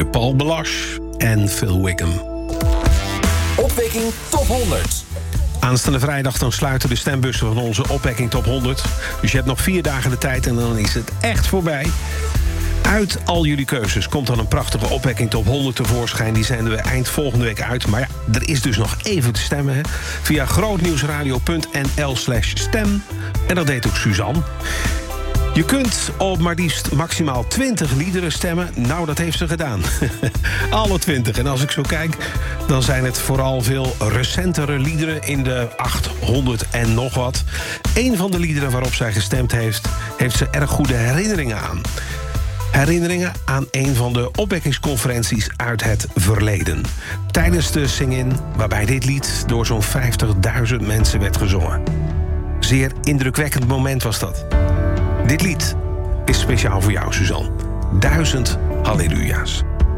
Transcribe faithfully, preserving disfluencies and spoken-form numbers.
Paul Balash en Phil Wickham. Opwekking Top honderd. Aanstaande vrijdag dan sluiten de stembussen van onze Opwekking Top honderd. Dus je hebt nog vier dagen de tijd en dan is het echt voorbij. Uit al jullie keuzes komt dan een prachtige Opwekking Top honderd tevoorschijn. Die zenden we eind volgende week uit. Maar ja, er is dus nog even te stemmen. Hè? Via grootnieuwsradio punt n l slash stem. En dat deed ook Suzanne. Je kunt op maar liefst maximaal twintig liederen stemmen. Nou, dat heeft ze gedaan. Alle twintig. En als ik zo kijk, dan zijn het vooral veel recentere liederen in de achthonderd en nog wat. Eén van de liederen waarop zij gestemd heeft, heeft ze erg goede herinneringen aan. Herinneringen aan een van de opwekkingsconferenties uit het verleden. Tijdens de sing-in, waarbij dit lied door zo'n vijftigduizend mensen werd gezongen. Zeer indrukwekkend moment was dat. Dit lied is speciaal voor jou, Suzanne. Duizend halleluja's.